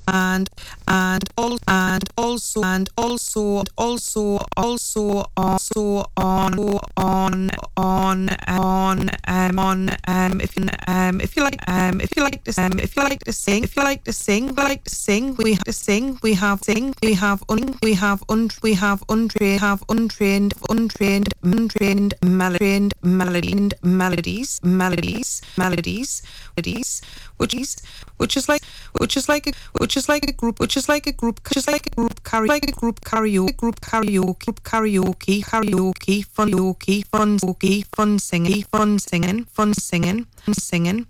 and also if you like to sing, we have untrained melodies, which is like a group karaoke, fun singing,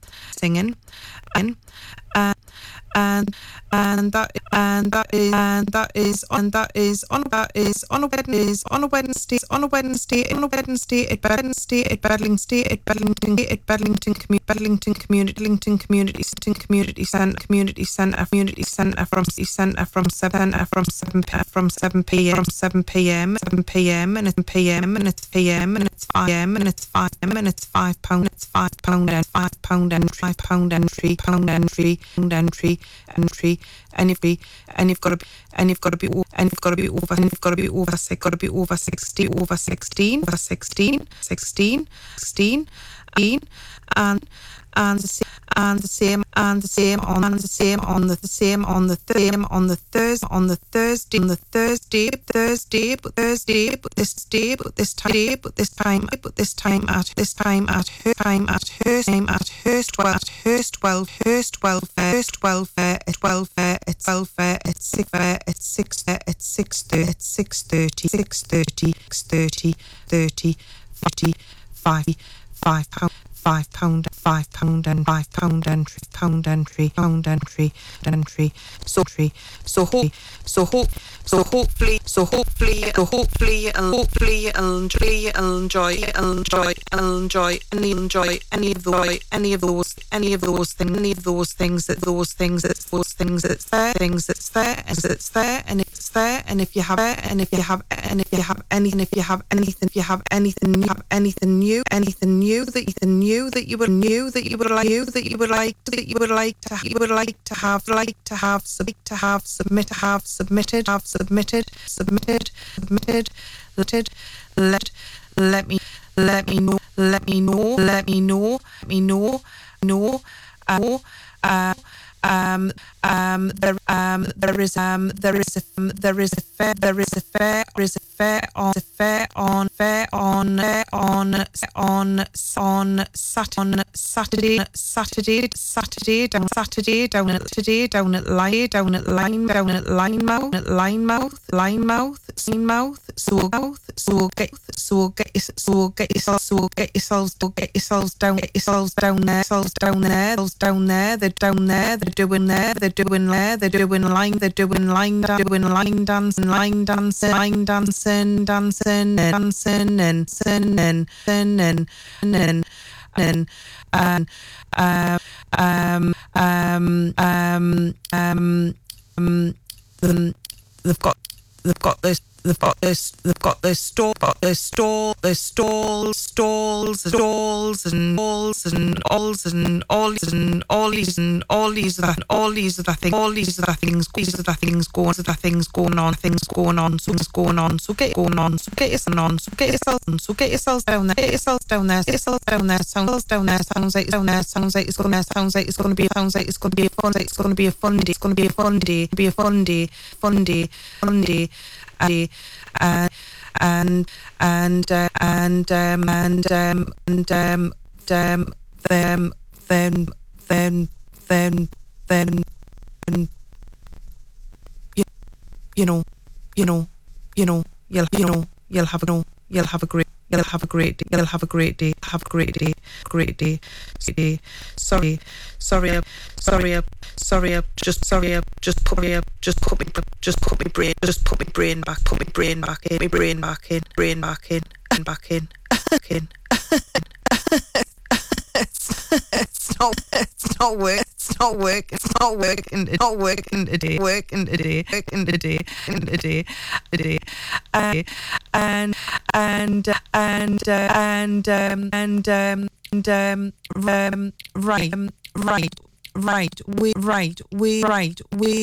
and that is on a Wednesday at Bedlington Community Centre from 7 p.m. and it's £5 entry, and you've got to be over 16 and the same on the Thursday, but this time at Hurst Welfare at 6:30 £5 entry. So hopefully you'll enjoy any of those things that's there, and if you have anything new that you would like to have submitted, let me know. There is a fair on Saturday down at Linemouth. So get yourselves down there. They're doing line dancing they've got their stalls and all these other things going on. So get yourselves down there. Sounds like it's gonna be a fun day. You'll have a great day. Sorry. Just put my brain back in. It's not working today. Right.